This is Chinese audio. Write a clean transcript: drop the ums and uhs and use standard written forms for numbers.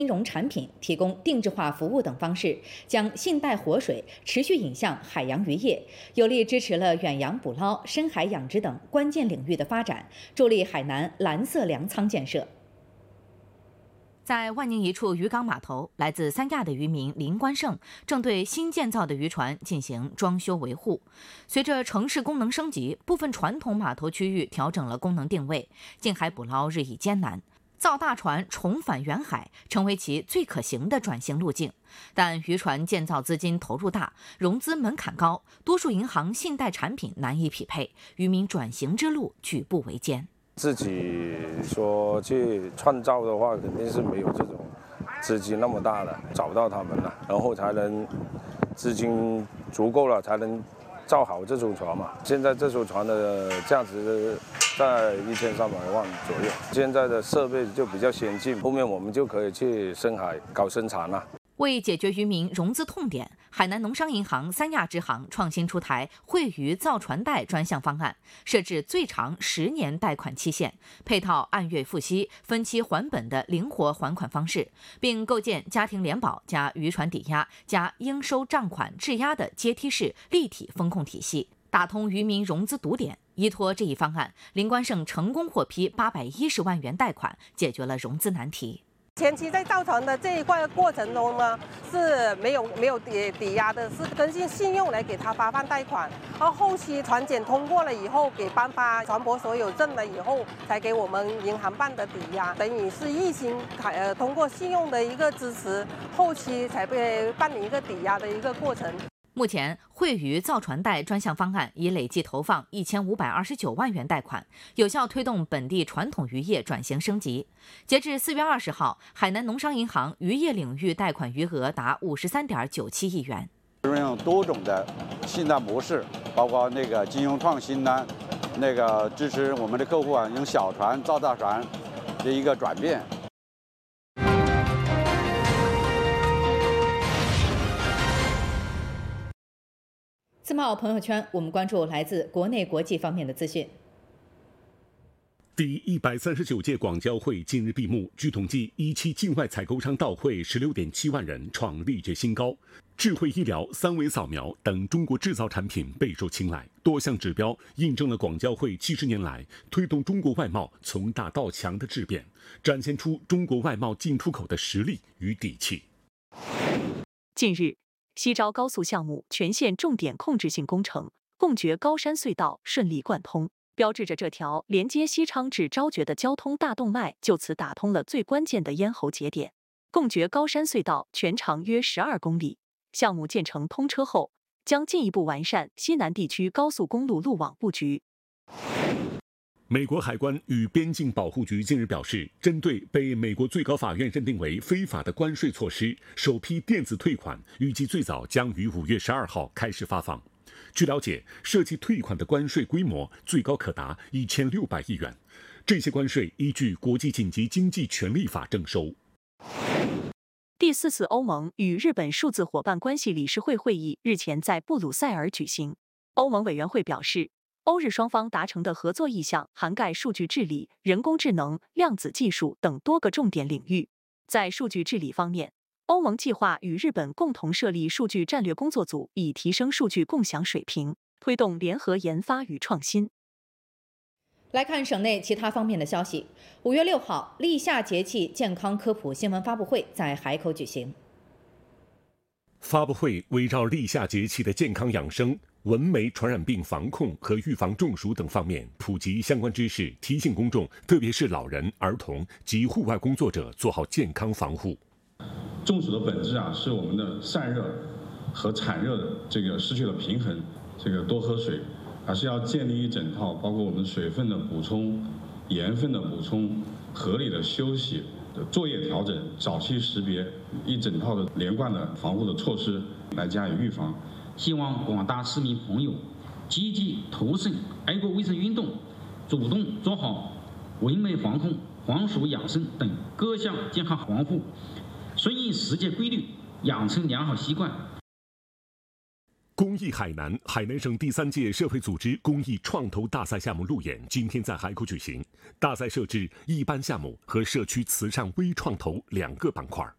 金融产品提供定制化服务等方式，将信贷活水持续引向海洋渔业，有力支持了远洋捕捞、深海养殖等关键领域的发展，助力海南蓝色粮仓建设。 在万宁一处渔港码头，来自三亚的渔民林关胜正对新建造的渔船进行装修维护。随着城市功能升级，部分传统码头区域调整了功能定位，近海捕捞日益艰难。造大船重返远海成为其最可行的转型路径，但渔船建造资金投入大，融资门槛高，多数银行信贷产品难以匹配，渔民转型之路举步维艰。 自己说去创造的话，肯定是没有这种资金那么大的，找到他们了，然后才能资金足够了，才能造好这艘船嘛。现在这艘船的价值在1300万左右，现在的设备就比较先进，后面我们就可以去深海搞生产了。 为解决渔民融资痛点，海南农商银行三亚支行创新出台惠渔造船贷专项方案，设置最长10年贷款期限，配套按月付息、分期还本的灵活还款方式，并构建家庭联保加渔船抵押加应收账款质押的阶梯式立体风控体系，打通渔民融资堵点。依托这一方案，林关胜成功获批810万元贷款，解决了融资难题。 前期在造船的这一块过程中呢，是没有抵押的，是根据信用来给他发放贷款。而后期船检通过了以后，给颁发船舶所有证了以后，才给我们银行办的抵押，等于是一心通过信用的一个支持，后期才被办理一个抵押的一个过程。 目前，惠渔造船贷专项方案已累计投放1529万元贷款，有效推动本地传统渔业转型升级。截至4月20号，海南农商银行渔业领域贷款余额达53.97亿元。 运用多种的信贷模式，包括金融创新呢，支持我们的客户用小船造大船的一个转变。 自贸朋友圈，我们关注来自国内国际方面的资讯。 第139届广交会近日闭幕。据统计，17境外采购商到会16.7万人，创历届新高。智慧医疗、3维扫描等中国制造产品备受青睐，多项指标印证了广交会70年来推动中国外贸从大到强的质变，展现出中国外贸进出口的实力与底气。 近日，西招高速项目全线重点控制性工程贡觉高山隧道顺利贯通，标志着这条连接西昌至昭觉的交通大动脉就此打通了最关键的咽喉节点。贡觉高山隧道全长约12公里，项目建成通车后，将进一步完善西南地区高速公路路网布局。 美国海关与边境保护局近日表示，针对被美国最高法院认定为非法的关税措施，首批电子退款预计最早将于5月12号开始发放。据了解，涉及退款的关税规模最高可达1600亿元，这些关税依据国际紧急经济权利法征收。 第4次欧盟与日本数字伙伴关系理事会会议日前在布鲁塞尔举行。欧盟委员会表示，欧日双方达成的合作意向涵盖数据治理、人工智能、量子技术等多个重点领域。在数据治理方面，欧盟计划与日本共同设立数据战略工作组，以提升数据共享水平，推动联合研发与创新。 来看省内其他方面的消息。5月6号，立夏节气健康科普新闻发布会在海口举行。 发布会围绕立夏节气的健康养生、蚊媒传染病防控和预防中暑等方面普及相关知识，提醒公众，特别是老人、儿童及户外工作者做好健康防护。 中暑的本质是我们的散热和产热的失去了平衡，多喝水，还是要建立一整套包括我们水分的补充、盐分的补充、合理的休息、作业调整、早期识别，一整套的连贯的防护的措施来加以预防。 希望广大市民朋友积极投身爱国卫生运动，主动做好蚊媒防控、防暑养生等各项健康防护，顺应世界规律，养成良好习惯。 公益海南，海南省第3届社会组织公益创投大赛项目路演今天在海口举行。大赛设置一般项目和社区慈善微创投2个板块。